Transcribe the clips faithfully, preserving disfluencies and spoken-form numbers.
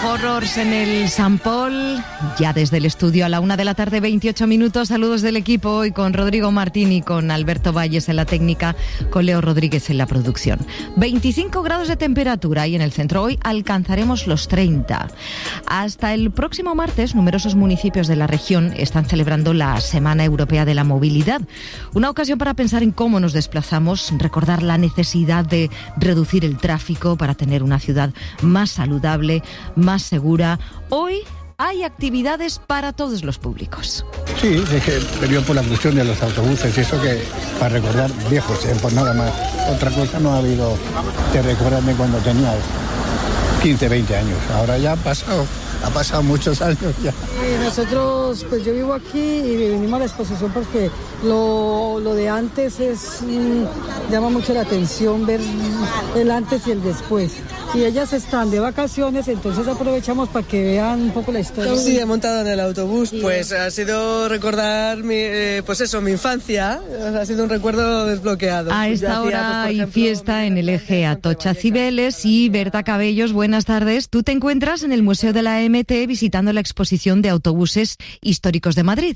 Horrors en el Sant Pol, ya desde el estudio a la una de la tarde, veintiocho minutos. Saludos del equipo hoy con Rodrigo Martín y con Alberto Valles en la técnica, con Leo Rodríguez en la producción. veinticinco grados de temperatura y en el centro hoy alcanzaremos los treinta. Hasta el próximo martes, numerosos municipios de la región están celebrando la Semana Europea de la Movilidad. Una ocasión para pensar en cómo nos desplazamos, recordar la necesidad de reducir el tráfico para tener una ciudad más saludable, más segura. Hoy hay actividades para todos los públicos. Sí, es que venía por la cuestión de los autobuses y eso, que para recordar viejos, eh, pues nada más. Otra cosa no ha habido de recordarme cuando tenía quince, veinte años. Ahora ya ha pasado, ha pasado muchos años ya. Y nosotros, pues yo vivo aquí y vinimos a la exposición porque lo, lo de antes es, mmm, llama mucho la atención ver el antes y el después. Y ellas están de vacaciones, entonces aprovechamos para que vean un poco la historia. Sí, he montado en el autobús, pues ha sido recordar mi, eh, pues eso, mi infancia, ha sido un recuerdo desbloqueado. A esta hora hay fiesta en el eje Atocha Cibeles y Berta Cabellos, buenas tardes. Tú te encuentras en el Museo de la A M T visitando la exposición de autobuses históricos de Madrid.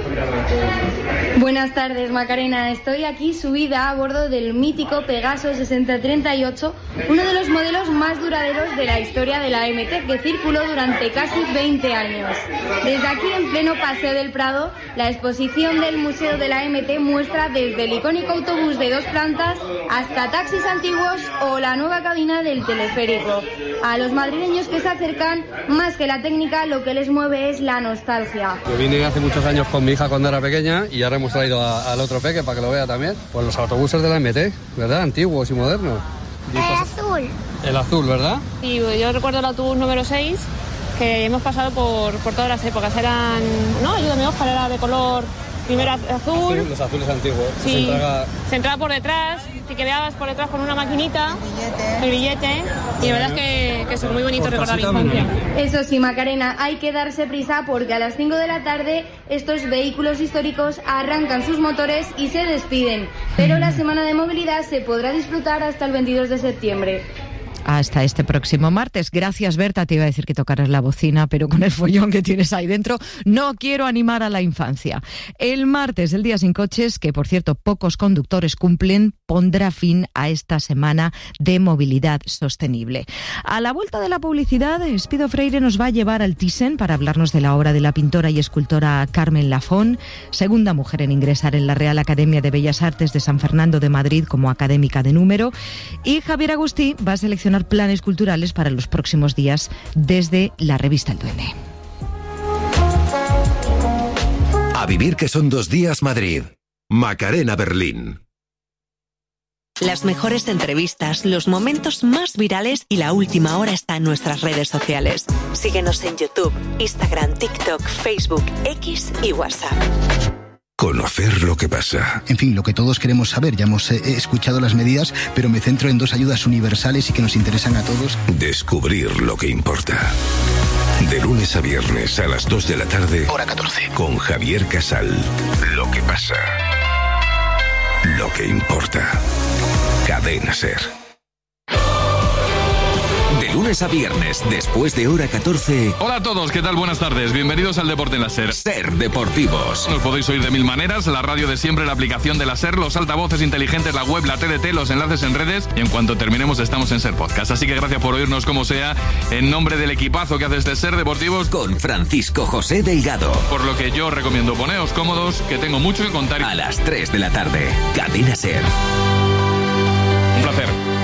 Buenas tardes, Macarena. Estoy aquí subida a bordo del mítico Pegaso sesenta treinta y ocho, uno de los modelos más duraderos de la historia de la A M T, que circuló durante casi veinte años. Desde aquí, en pleno Paseo del Prado, la exposición del Museo de la A M T muestra desde el icónico autobús de dos plantas hasta taxis antiguos o la nueva cabina del teleférico. A los madrileños que se acercan, más que la técnica, lo que les mueve es la nostalgia. Yo vine hace muchos años con mi hija cuando era pequeña y ahora hemos traído a, al otro peque para que lo vea también. Pues los autobuses de la A M T, ¿verdad? Antiguos y modernos. El azul. El azul, ¿verdad? Sí, yo recuerdo el autobús número seis, que hemos pasado por, por todas las épocas. Eran, no, ayúdame, Óscar, era de color primero azul. azul los azules antiguos. Sí, se entraba... se entraba por detrás, te quedabas por detrás con una maquinita, el billete, y la verdad es que, que es muy bonito recordar la infancia. Eso sí, Macarena, hay que darse prisa porque a las cinco de la tarde estos vehículos históricos arrancan sus motores y se despiden. Pero la Semana de Movilidad se podrá disfrutar hasta el veintidós de septiembre. Hasta este próximo martes. Gracias, Berta. Te iba a decir que tocaras la bocina, pero con el follón que tienes ahí dentro, no quiero animar a la infancia. El martes, el día sin coches, que por cierto pocos conductores cumplen, pondrá fin a esta semana de movilidad sostenible. A la vuelta de la publicidad, Espido Freire nos va a llevar al Thyssen para hablarnos de la obra de la pintora y escultora Carmen Lafón, segunda mujer en ingresar en la Real Academia de Bellas Artes de San Fernando de Madrid como académica de número. Y Javier Agustí va a seleccionar planes culturales para los próximos días desde la revista El Duende. A vivir que son dos días Madrid. Macarena Berlín. Las mejores entrevistas, los momentos más virales y la última hora está en nuestras redes sociales. Síguenos en YouTube, Instagram, TikTok, Facebook, X y WhatsApp. Conocer lo que pasa. En fin, lo que todos queremos saber. Ya hemos eh, escuchado las medidas, pero me centro en dos ayudas universales y que nos interesan a todos. Descubrir lo que importa. De lunes a viernes a las dos de la tarde. Hora catorce. Con Javier Casal. Lo que pasa. Lo que importa. Cadena Ser. De lunes a viernes, después de hora catorce. Hola a todos, ¿qué tal? Buenas tardes. Bienvenidos al Deporte en la Ser. Ser Deportivos. Nos podéis oír de mil maneras, la radio de siempre, la aplicación de la Ser, los altavoces inteligentes, la web, la T D T, los enlaces en redes y en cuanto terminemos estamos en Ser Podcast. Así que gracias por oírnos como sea, en nombre del equipazo que hace este Ser Deportivos. Con Francisco José Delgado. Por lo que yo recomiendo poneos cómodos, que tengo mucho que contar. A las tres de la tarde, Cadena Ser. Un placer.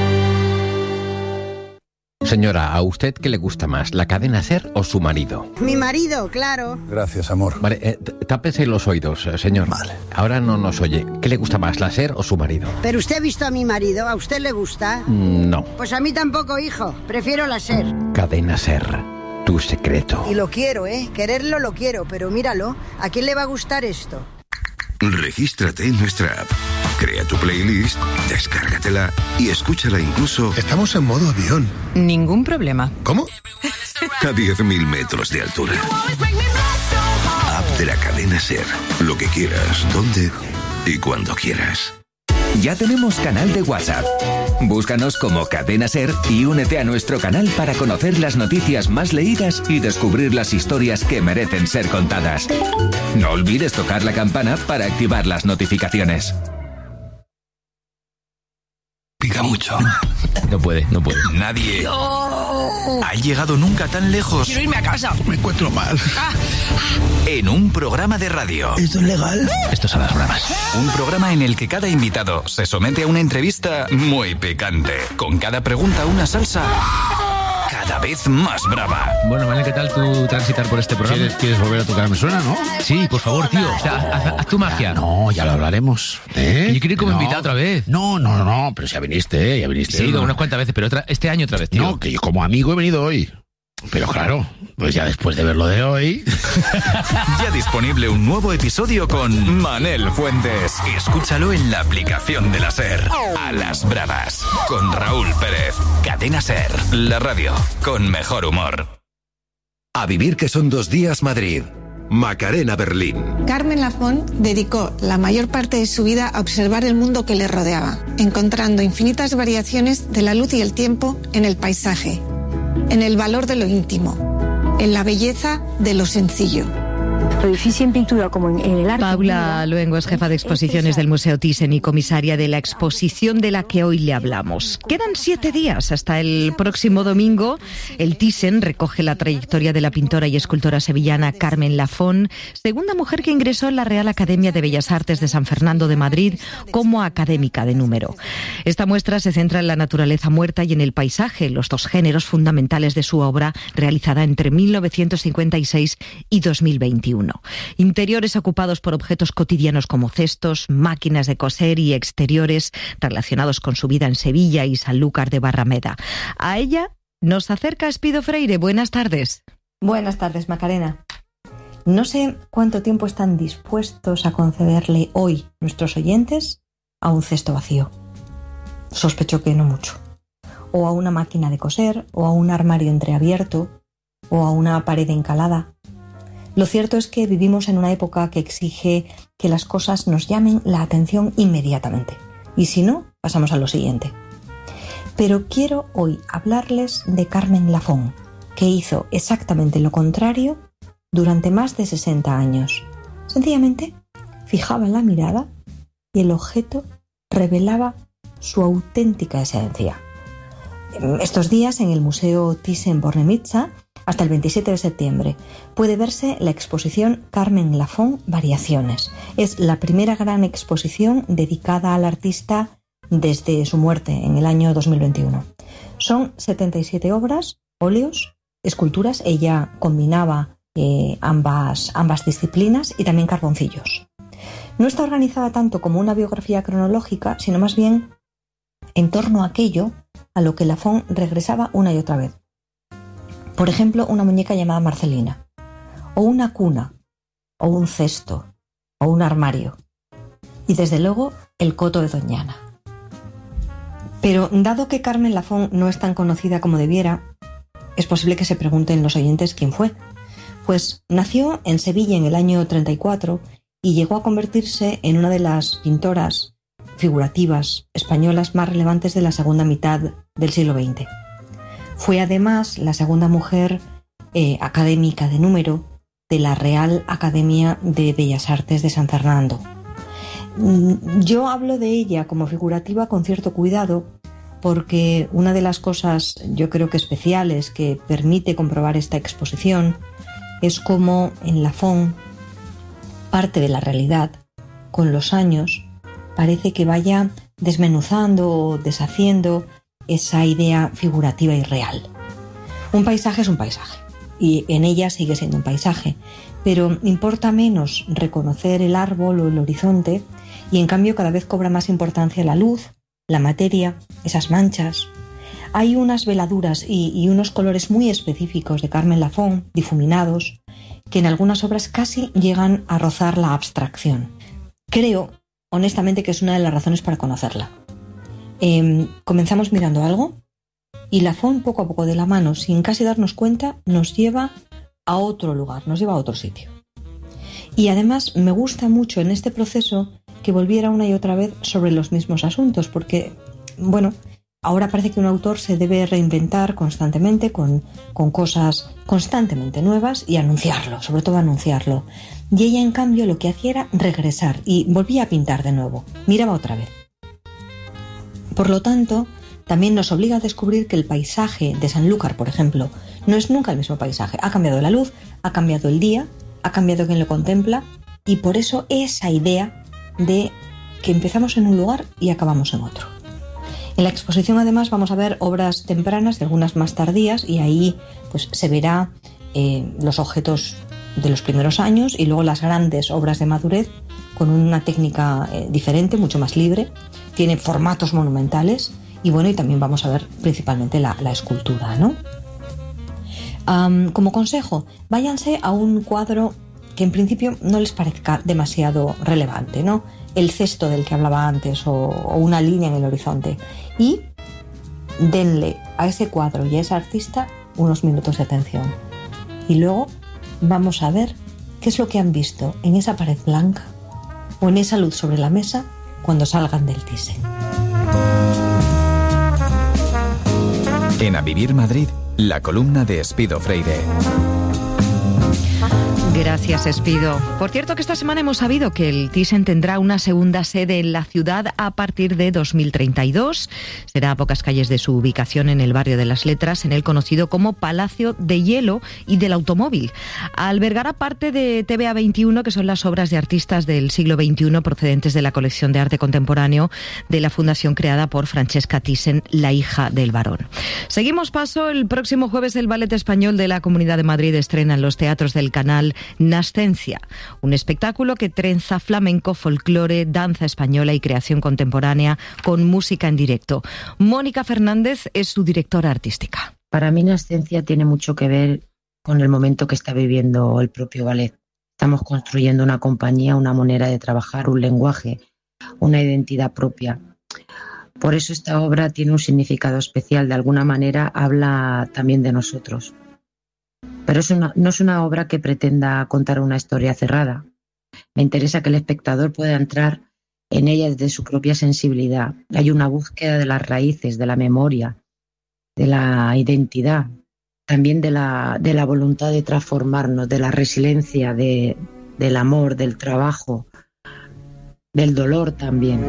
Señora, ¿a usted qué le gusta más, la cadena Ser o su marido? Mi marido, claro. Gracias, amor. Vale, eh, tápese los oídos, eh, señor. Vale. Ahora no nos oye. ¿Qué le gusta más, la Ser o su marido? Pero usted ha visto a mi marido, ¿a usted le gusta? Mm, no. Pues a mí tampoco, hijo. Prefiero la Ser. Cadena Ser, tu secreto. Y lo quiero, ¿eh? Quererlo lo quiero, pero míralo. ¿A quién le va a gustar esto? Regístrate en nuestra app. Crea tu playlist, descárgatela y escúchala incluso... Estamos en modo avión. Ningún problema. ¿Cómo? A diez mil metros de altura. App de la cadena Ser. Lo que quieras, donde y cuando quieras. Ya tenemos canal de WhatsApp. Búscanos como Cadena Ser y únete a nuestro canal para conocer las noticias más leídas y descubrir las historias que merecen ser contadas. No olvides tocar la campana para activar las notificaciones. Pica mucho. No puede, no puede. Nadie ha llegado nunca tan lejos. Quiero irme a casa. Me encuentro mal. Ah. En un programa de radio. ¿Esto es legal? Esto son las bravas. Un programa en el que cada invitado se somete a una entrevista muy picante. Con cada pregunta una salsa cada vez más brava. Bueno, Manel, ¿qué tal tú transitar por este programa? ¿Quieres, ¿Quieres volver a tocar Me Suena, no? Sí, por favor, tío. O sea, haz, haz tu magia. No, ya lo hablaremos. ¿Eh? Yo quiero ir como no. invitado otra vez. No, no, no, pero ya viniste, ¿eh? Ya viniste. Sí, he ido ¿no? unas cuantas veces, pero otra, este año otra vez, tío. No, que yo como amigo he venido hoy. Pero claro, pues ya después de ver lo de hoy... Ya disponible un nuevo episodio con Manel Fuentes. Escúchalo en la aplicación de la SER. A las bravas. Con Raúl Pérez. Cadena SER. La radio con mejor humor. A vivir que son dos días Madrid. Macarena Berlín. Carmen Lafón dedicó la mayor parte de su vida a observar el mundo que le rodeaba, encontrando infinitas variaciones de la luz y el tiempo en el paisaje, en el valor de lo íntimo, en la belleza de lo sencillo. Lo difícil en pintura como en, en el arte. Paula Luengo es jefa de exposiciones del Museo Thyssen y comisaria de la exposición de la que hoy le hablamos. Quedan siete días hasta el próximo domingo. El Thyssen recoge la trayectoria de la pintora y escultora sevillana Carmen Lafón, segunda mujer que ingresó en la Real Academia de Bellas Artes de San Fernando de Madrid como académica de número. Esta muestra se centra en la naturaleza muerta y en el paisaje, los dos géneros fundamentales de su obra, realizada entre mil novecientos cincuenta y seis y dos mil veintiuno. Interiores ocupados por objetos cotidianos como cestos, máquinas de coser y exteriores relacionados con su vida en Sevilla y Sanlúcar de Barrameda. A ella nos acerca Espido Freire. Buenas tardes. Buenas tardes, Macarena. No sé cuánto tiempo están dispuestos a concederle hoy nuestros oyentes a un cesto vacío. Sospecho que no mucho. O a una máquina de coser, o a un armario entreabierto, o a una pared encalada. Lo cierto es que vivimos en una época que exige que las cosas nos llamen la atención inmediatamente. Y si no, pasamos a lo siguiente. Pero quiero hoy hablarles de Carmen Lafón, que hizo exactamente lo contrario durante más de sesenta años. Sencillamente, fijaba la mirada y el objeto revelaba su auténtica esencia. Estos días, en el Museo Thyssen-Bornemisza, hasta el veintisiete de septiembre, puede verse la exposición Carmen Lafón Variaciones. Es la primera gran exposición dedicada al artista desde su muerte en el año dos mil veintiuno. Son setenta y siete obras, óleos, esculturas. Ella combinaba eh, ambas, ambas disciplinas y también carboncillos. No está organizada tanto como una biografía cronológica, sino más bien en torno a aquello a lo que Lafón regresaba una y otra vez. Por ejemplo, una muñeca llamada Marcelina, o una cuna, o un cesto, o un armario, y desde luego el coto de Doñana. Pero dado que Carmen Lafón no es tan conocida como debiera, es posible que se pregunten los oyentes quién fue. Pues nació en Sevilla en el año treinta y cuatro y llegó a convertirse en una de las pintoras figurativas españolas más relevantes de la segunda mitad del siglo veinte. Fue además la segunda mujer eh, académica de número de la Real Academia de Bellas Artes de San Fernando. Yo hablo de ella como figurativa con cierto cuidado porque una de las cosas, yo creo que especiales, que permite comprobar esta exposición es cómo en Lafón parte de la realidad, con los años, parece que vaya desmenuzando o deshaciendo esa idea figurativa y real. Un paisaje es un paisaje y en ella sigue siendo un paisaje, pero importa menos reconocer el árbol o el horizonte y en cambio cada vez cobra más importancia la luz, la materia, esas manchas. Hay unas veladuras y, y unos colores muy específicos de Carmen Lafón, difuminados, que en algunas obras casi llegan a rozar la abstracción. Creo, honestamente, que es una de las razones para conocerla. Eh, comenzamos mirando algo y Lafón, poco a poco de la mano, sin casi darnos cuenta, nos lleva a otro lugar, nos lleva a otro sitio. Y además me gusta mucho en este proceso que volviera una y otra vez sobre los mismos asuntos, porque, bueno, ahora parece que un autor se debe reinventar constantemente con, con cosas constantemente nuevas y anunciarlo, sobre todo anunciarlo. Y ella, en cambio, lo que hacía era regresar y volvía a pintar de nuevo, miraba otra vez. Por lo tanto, también nos obliga a descubrir que el paisaje de Sanlúcar, por ejemplo, no es nunca el mismo paisaje. Ha cambiado la luz, ha cambiado el día, ha cambiado quien lo contempla, y por eso esa idea de que empezamos en un lugar y acabamos en otro. En la exposición, además, vamos a ver obras tempranas y algunas más tardías, y ahí pues se verá eh, los objetos de los primeros años y luego las grandes obras de madurez con una técnica eh, diferente, mucho más libre. Tiene formatos monumentales y bueno, y también vamos a ver principalmente la, la escultura, ¿no? Um, como consejo, váyanse a un cuadro que en principio no les parezca demasiado relevante, ¿no? El cesto del que hablaba antes o, o una línea en el horizonte, y denle a ese cuadro y a ese artista unos minutos de atención. Y luego vamos a ver qué es lo que han visto en esa pared blanca o en esa luz sobre la mesa cuando salgan del Thyssen. En A Vivir Madrid, la columna de Espido Freire. Gracias, Espido. Por cierto, que esta semana hemos sabido que el Thyssen tendrá una segunda sede en la ciudad a partir de dos mil treinta y dos. Será a pocas calles de su ubicación en el barrio de las Letras, en el conocido como Palacio de Hielo y del Automóvil. Albergará parte de T V A veintiuno, que son las obras de artistas del siglo veintiuno procedentes de la colección de arte contemporáneo de la fundación creada por Francesca Thyssen, la hija del barón. Seguimos paso. El próximo jueves el Ballet Español de la Comunidad de Madrid estrena en los teatros del Canal Nascencia, un espectáculo que trenza flamenco, folclore, danza española y creación contemporánea con música en directo. Mónica Fernández es su directora artística. Para mí Nascencia tiene mucho que ver con el momento que está viviendo el propio ballet. Estamos construyendo una compañía, una manera de trabajar, un lenguaje, una identidad propia. Por eso esta obra tiene un significado especial, de alguna manera habla también de nosotros. Pero es una, no es una obra que pretenda contar una historia cerrada. Me interesa que el espectador pueda entrar en ella desde su propia sensibilidad. Hay una búsqueda de las raíces, de la memoria, de la identidad, también de la, de la voluntad de transformarnos, de la resiliencia, de, del amor, del trabajo, del dolor también.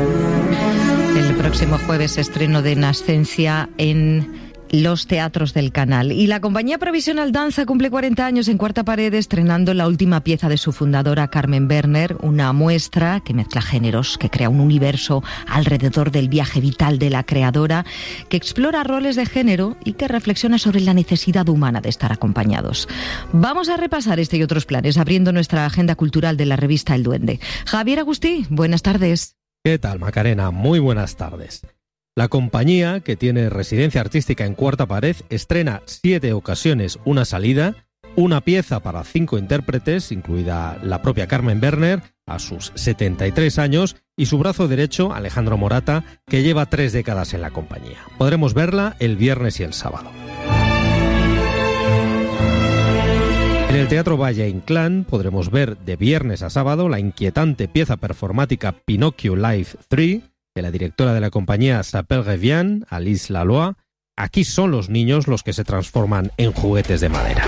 El próximo jueves estreno de Nascencia en los teatros del Canal. Y la compañía Provisional Danza cumple cuarenta años en Cuarta Pared, estrenando la última pieza de su fundadora, Carmen Werner, una muestra que mezcla géneros, que crea un universo alrededor del viaje vital de la creadora, que explora roles de género y que reflexiona sobre la necesidad humana de estar acompañados. Vamos a repasar este y otros planes, abriendo nuestra agenda cultural de la revista El Duende. Javier Agustí, buenas tardes. ¿Qué tal, Macarena? Muy buenas tardes. La compañía, que tiene residencia artística en Cuarta Pared, estrena siete ocasiones una salida, una pieza para cinco intérpretes, incluida la propia Carmen Werner, a sus setenta y tres años, y su brazo derecho, Alejandro Morata, que lleva tres décadas en la compañía. Podremos verla el viernes y el sábado. En el Teatro Valle Inclán podremos ver de viernes a sábado la inquietante pieza performática Pinocchio Live tres, de la directora de la compañía Sapel Revian, Alice Laloy. Aquí son los niños los que se transforman en juguetes de madera.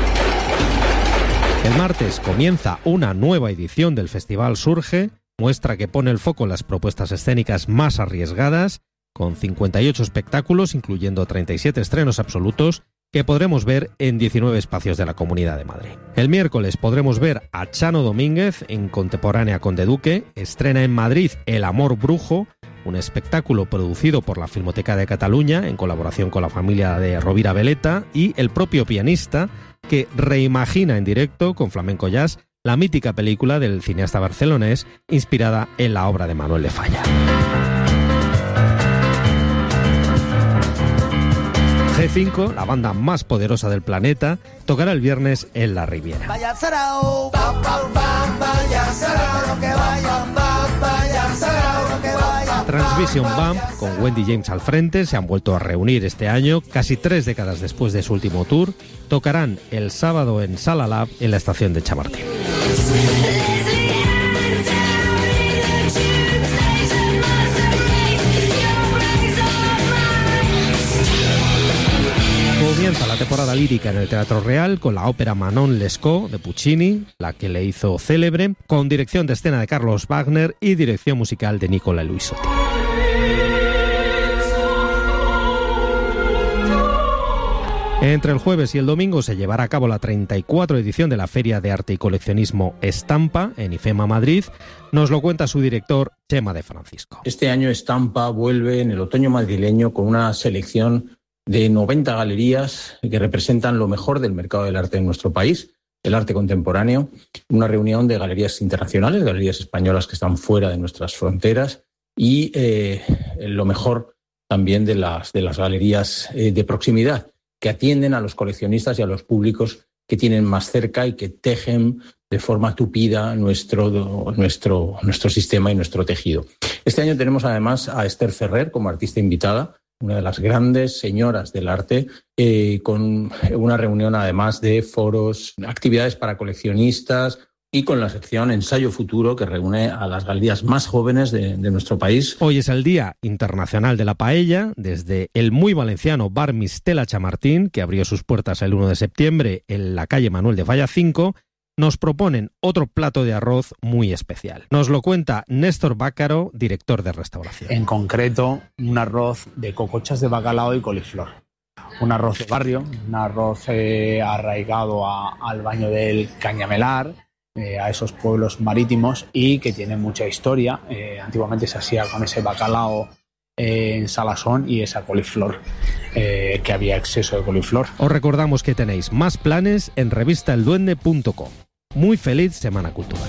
El martes comienza una nueva edición del Festival Surge, muestra que pone el foco en las propuestas escénicas más arriesgadas, con cincuenta y ocho espectáculos, incluyendo treinta y siete estrenos absolutos, que podremos ver en diecinueve espacios de la Comunidad de Madrid. El miércoles podremos ver a Chano Domínguez en Contemporánea Conde Duque. Estrena en Madrid El Amor Brujo, un espectáculo producido por la Filmoteca de Cataluña en colaboración con la familia de Rovira Veleta y el propio pianista, que reimagina en directo con flamenco jazz la mítica película del cineasta barcelonés inspirada en la obra de Manuel de Falla. G cinco, la banda más poderosa del planeta, tocará el viernes en La Riviera. Vaya sarao, bam, bam, bam, vaya sarao, lo que vaya, bam, vaya sarao, lo que vaya. Transvision Band, con Wendy James al frente, se han vuelto a reunir este año, casi tres décadas después de su último tour. Tocarán el sábado en Sala Lab, en la estación de Chamartín. Comienza la temporada lírica en el Teatro Real con la ópera Manon Lescaut de Puccini, la que le hizo célebre, con dirección de escena de Carlos Wagner y dirección musical de Nicola Luisotti. Entre el jueves y el domingo se llevará a cabo la treinta y cuatro edición de la Feria de Arte y Coleccionismo Estampa en IFEMA Madrid. Nos lo cuenta su director, Chema de Francisco. Este año Estampa vuelve en el otoño madrileño con una selección de noventa galerías que representan lo mejor del mercado del arte en nuestro país, el arte contemporáneo, una reunión de galerías internacionales, galerías españolas que están fuera de nuestras fronteras y eh, lo mejor también de las, de las galerías eh, de proximidad, que atienden a los coleccionistas y a los públicos que tienen más cerca y que tejen de forma tupida nuestro, nuestro, nuestro sistema y nuestro tejido. Este año tenemos además a Esther Ferrer como artista invitada, una de las grandes señoras del arte, eh, con una reunión además de foros, actividades para coleccionistas, y con la sección Ensayo Futuro, que reúne a las galerías más jóvenes de, de nuestro país. Hoy es el Día Internacional de la Paella. Desde el muy valenciano Bar Mistela Chamartín, que abrió sus puertas el uno de septiembre en la calle Manuel de Falla cinco, nos proponen otro plato de arroz muy especial. Nos lo cuenta Néstor Bácaro, director de restauración. En concreto, un arroz de cocochas de bacalao y coliflor. Un arroz de barrio, un arroz eh, arraigado a, al baño del Cañamelar, Eh, a esos pueblos marítimos y que tienen mucha historia. Eh, antiguamente se hacía con ese bacalao eh, en salazón y esa coliflor, eh, que había exceso de coliflor. Os recordamos que tenéis más planes en revista el duende punto com. Muy feliz Semana Cultural.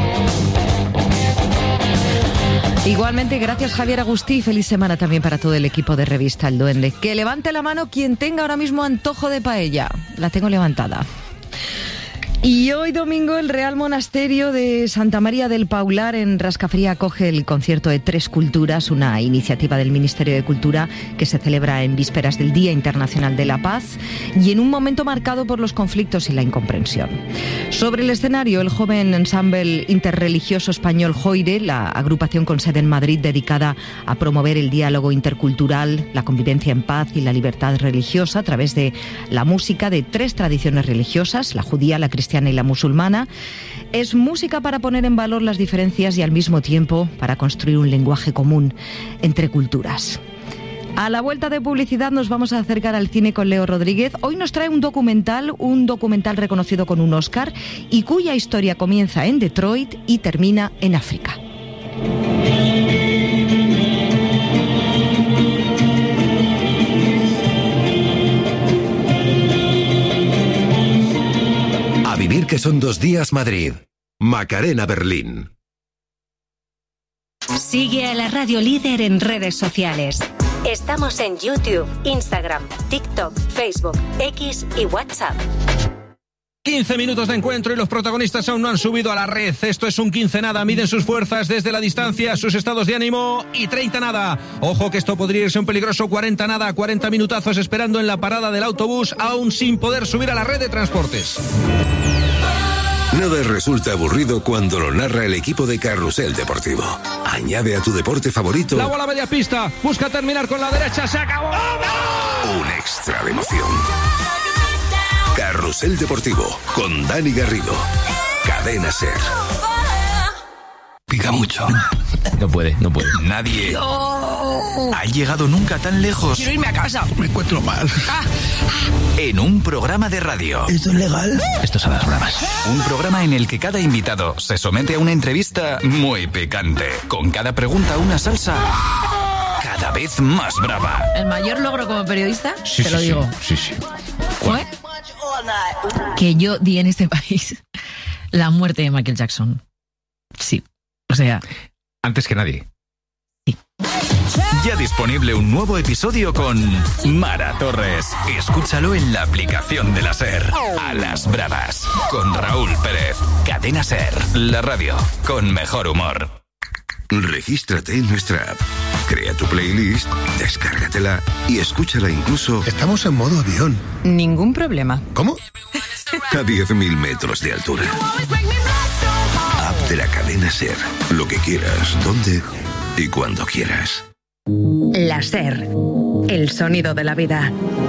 Igualmente, gracias Javier Agustí, feliz semana también para todo el equipo de Revista El Duende. Que levante la mano quien tenga ahora mismo antojo de paella. La tengo levantada. Y hoy domingo el Real Monasterio de Santa María del Paular en Rascafría acoge el concierto de Tres Culturas, una iniciativa del Ministerio de Cultura que se celebra en vísperas del Día Internacional de la Paz y en un momento marcado por los conflictos y la incomprensión. Sobre el escenario, el joven ensamble interreligioso español Joire, la agrupación con sede en Madrid dedicada a promover el diálogo intercultural, la convivencia en paz y la libertad religiosa a través de la música de tres tradiciones religiosas, la judía, la cristiana y la musulmana. Es música para poner en valor las diferencias y al mismo tiempo para construir un lenguaje común entre culturas. A la vuelta de publicidad nos vamos a acercar al cine con Leo Rodríguez. Hoy nos trae un documental, un documental reconocido con un Oscar y cuya historia comienza en Detroit y termina en África. Vivir que son dos días Madrid. Macarena Berlín. Sigue a la Radio Líder en redes sociales. Estamos en YouTube, Instagram, TikTok, Facebook, X y WhatsApp. quince minutos de encuentro y los protagonistas aún no han subido a la red. Esto es un quince nada. Miden sus fuerzas desde la distancia, sus estados de ánimo y treinta nada. Ojo que esto podría irse un peligroso cuarenta nada. cuarenta minutazos esperando en la parada del autobús, aún sin poder subir a la red de transportes. Nada resulta aburrido cuando lo narra el equipo de Carrusel Deportivo. Añade a tu deporte favorito la bola media pista, busca terminar con la derecha, se acabó. un extra de emoción. Carrusel Deportivo con Dani Garrido. Cadena SER. Pica mucho. No puede, no puede. Nadie ha llegado nunca tan lejos. Quiero irme a casa. Me encuentro mal. En un programa de radio. ¿Esto es legal? Esto es a las bravas. Un programa en el que cada invitado se somete a una entrevista muy picante. Con cada pregunta una salsa cada vez más brava. El mayor logro como periodista, Sí, te sí, lo sí. digo, Sí, sí. fue que yo di en este país la muerte de Michael Jackson. Sí, o sea... Antes que nadie. Ya disponible un nuevo episodio con Mara Torres. Escúchalo en la aplicación de la SER. A las bravas. Con Raúl Pérez. Cadena SER. La radio con mejor humor. Regístrate en nuestra app. Crea tu playlist, descárgatela y escúchala incluso... Estamos en modo avión. Ningún problema. ¿Cómo? A diez mil metros de altura. App de la cadena SER. Lo que quieras, donde y cuando quieras. La SER. El sonido de la vida.